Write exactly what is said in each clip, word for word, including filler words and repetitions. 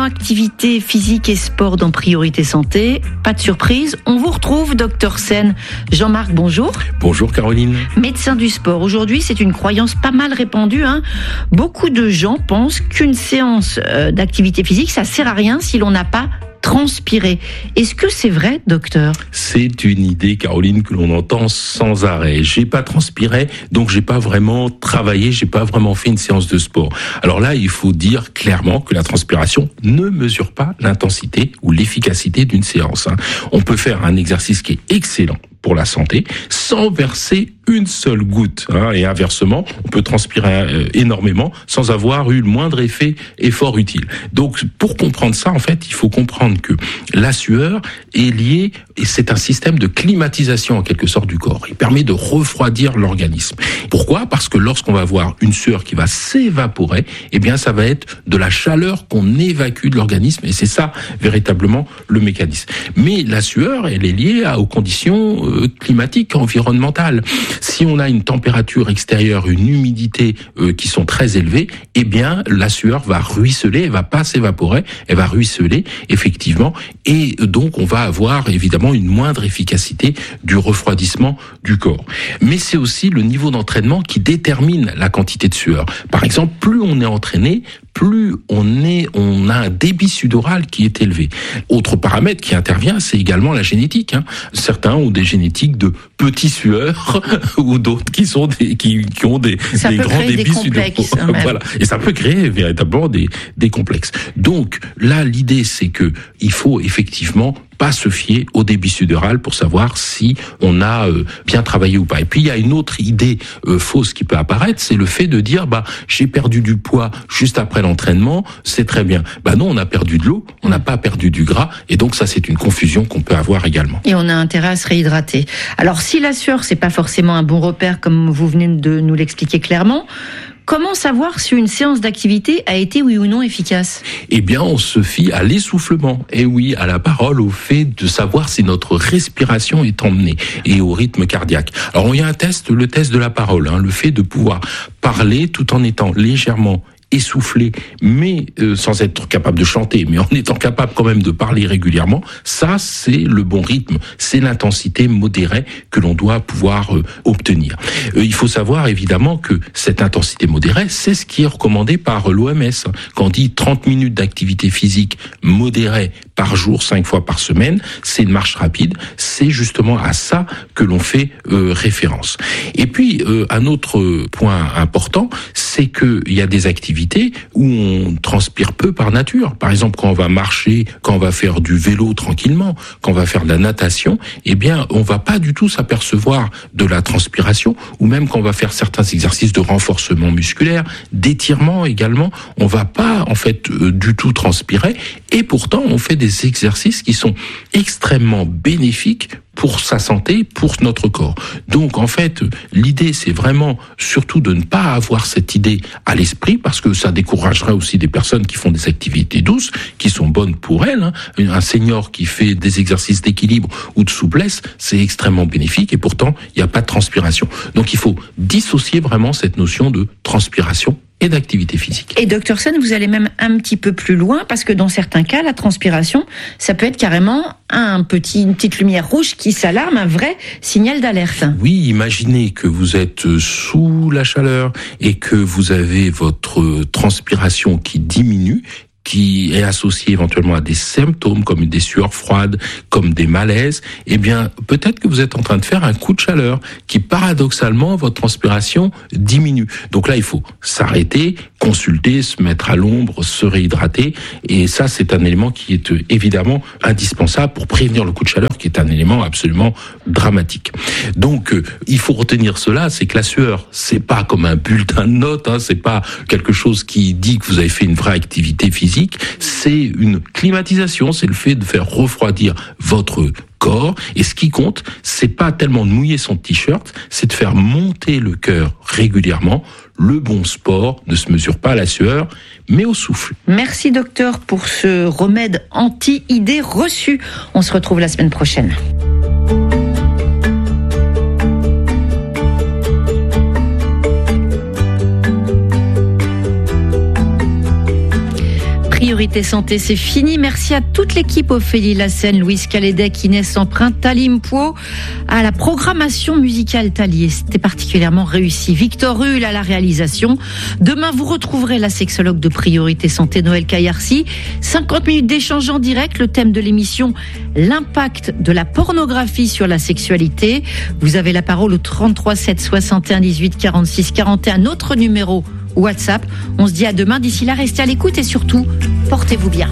Activité physique et sport dans Priorité Santé. Pas de surprise, on vous retrouve, docteur Sen. Jean-Marc, bonjour. Bonjour Caroline. Médecin du sport. Aujourd'hui, c'est une croyance pas mal répandue. Hein. Beaucoup de gens pensent qu'une séance euh, d'activité physique, ça sert à rien si l'on n'a pas transpirer. Est-ce que c'est vrai, docteur ? C'est une idée, Caroline, que l'on entend sans arrêt. J'ai pas transpiré, donc j'ai pas vraiment travaillé, j'ai pas vraiment fait une séance de sport. Alors là, il faut dire clairement que la transpiration ne mesure pas l'intensité ou l'efficacité d'une séance. On peut faire un exercice qui est excellent pour la santé, sans verser une seule goutte. Hein, et inversement, on peut transpirer euh, énormément sans avoir eu le moindre effet effort utile. Donc, pour comprendre ça, en fait, il faut comprendre que la sueur est liée, et c'est un système de climatisation en quelque sorte du corps. Il permet de refroidir l'organisme. Pourquoi ? Parce que lorsqu'on va avoir une sueur qui va s'évaporer, eh bien, ça va être de la chaleur qu'on évacue de l'organisme, et c'est ça véritablement le mécanisme. Mais la sueur, elle est liée à, aux conditions euh, climatiques, environnementales. Si on a une température extérieure, une humidité euh, qui sont très élevées, eh bien la sueur va ruisseler, elle va pas s'évaporer, elle va ruisseler effectivement, et donc on va avoir évidemment une moindre efficacité du refroidissement du corps. Mais c'est aussi le niveau d'entraînement qui détermine la quantité de sueur. Par exemple, plus on est entraîné, plus on est, on a un débit sudoral qui est élevé. Autre paramètre qui intervient, c'est également la génétique. Hein. Certains ont des génétiques de petits sueurs ou d'autres qui sont des, qui, qui ont des, des grands débits sudoraux. Hein, voilà. Et ça peut créer véritablement des, des complexes. Donc là, l'idée, c'est que il faut effectivement pas se fier au débit sudoral pour savoir si on a euh, bien travaillé ou pas. Et puis il y a une autre idée euh, fausse qui peut apparaître, c'est le fait de dire bah j'ai perdu du poids juste après l'entraînement, c'est très bien. Bah non, on a perdu de l'eau, on n'a pas perdu du gras, et donc ça c'est une confusion qu'on peut avoir également. Et on a intérêt à se réhydrater. Alors si la sueur c'est pas forcément un bon repère comme vous venez de nous l'expliquer clairement, comment savoir si une séance d'activité a été oui ou non efficace ? Eh bien, on se fie à l'essoufflement. Et oui, à la parole, au fait de savoir si notre respiration est emmenée et au rythme cardiaque. Alors, il y a un test, le test de la parole, hein, le fait de pouvoir parler tout en étant légèrement essoufflé, mais euh, sans être capable de chanter, mais en étant capable quand même de parler régulièrement, ça c'est le bon rythme, c'est l'intensité modérée que l'on doit pouvoir euh, obtenir. Euh, il faut savoir évidemment que cette intensité modérée, c'est ce qui est recommandé par l'O M S. Quand on dit trente minutes d'activité physique modérée par jour, cinq fois par semaine, c'est une marche rapide, c'est justement à ça que l'on fait euh, référence. Et puis, euh, un autre point important, c'est qu'il y a des activités où on transpire peu par nature. Par exemple, quand on va marcher, quand on va faire du vélo tranquillement, quand on va faire de la natation, eh bien, on va pas du tout s'apercevoir de la transpiration, ou même quand on va faire certains exercices de renforcement musculaire, d'étirement également, on va pas, en fait, euh, du tout transpirer, et pourtant, on fait des exercices qui sont extrêmement bénéfiques pour sa santé, pour notre corps. Donc, en fait, l'idée, c'est vraiment surtout de ne pas avoir cette idée à l'esprit, parce que ça découragerait aussi des personnes qui font des activités douces, qui sont bonnes pour elles. Hein. Un senior qui fait des exercices d'équilibre ou de souplesse, c'est extrêmement bénéfique, et pourtant, il n'y a pas de transpiration. Donc, il faut dissocier vraiment cette notion de transpiration et d'activité physique. Et docteur Sen, vous allez même un petit peu plus loin, parce que dans certains cas, la transpiration, ça peut être carrément un petit, une petite lumière rouge qui s'alarme, un vrai signal d'alerte. Oui, imaginez que vous êtes sous la chaleur et que vous avez votre transpiration qui diminue, qui est associé éventuellement à des symptômes comme des sueurs froides, comme des malaises, eh bien, peut-être que vous êtes en train de faire un coup de chaleur qui, paradoxalement, votre transpiration diminue. Donc là, il faut s'arrêter, consulter, se mettre à l'ombre, se réhydrater, et ça, c'est un élément qui est évidemment indispensable pour prévenir le coup de chaleur, qui est un élément absolument dramatique. Donc, euh, il faut retenir cela, c'est que la sueur, c'est pas comme un bulletin de notes, hein, c'est pas quelque chose qui dit que vous avez fait une vraie activité physique, c'est une climatisation, c'est le fait de faire refroidir votre corps, et ce qui compte, c'est pas tellement de mouiller son t-shirt, c'est de faire monter le cœur régulièrement. Le bon sport ne se mesure pas à la sueur, mais au souffle. Merci docteur pour ce remède anti-idées reçues. On se retrouve la semaine prochaine. Priorité Santé, c'est fini. Merci à toute l'équipe, Ophélie Lassène, Louise Calédec, Inès Emprunt, Talim Pau, à la programmation musicale Talier. C'était particulièrement réussi. Victor Rull à la réalisation. Demain, vous retrouverez la sexologue de Priorité Santé, Noël Caillarcy. cinquante minutes d'échange en direct. Le thème de l'émission, l'impact de la pornographie sur la sexualité. Vous avez la parole au trente-trois sept soixante et un dix-huit quarante-six quarante et un, autre numéro WhatsApp. On se dit à demain. D'ici là, restez à l'écoute et surtout, portez-vous bien.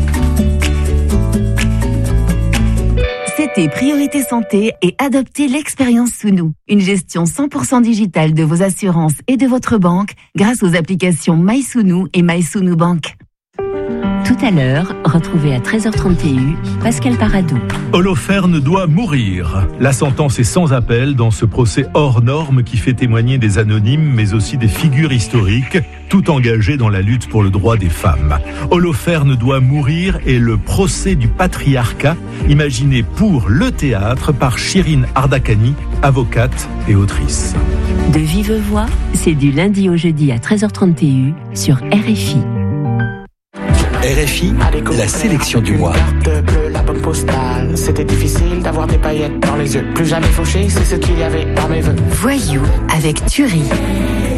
C'était Priorité Santé et adoptez l'expérience sous nous. Une gestion cent pour cent digitale de vos assurances et de votre banque grâce aux applications MySounou et MySounou Bank. Tout à l'heure, retrouvez à treize heures trente et un Pascal Paradou. Holoferne doit mourir. La sentence est sans appel dans ce procès hors norme qui fait témoigner des anonymes mais aussi des figures historiques, tout engagées dans la lutte pour le droit des femmes. Holoferne doit mourir est le procès du patriarcat imaginé pour le théâtre par Chirine Ardakani, avocate et autrice. De vive voix, c'est du lundi au jeudi à treize heures trente et un sur R F I. R F I, la sélection du mois. La bonne postale, c'était difficile d'avoir des paillettes dans les yeux. Plus jamais fauché, c'est ce qu'il y avait dans mes vœux. Voyou avec Thury.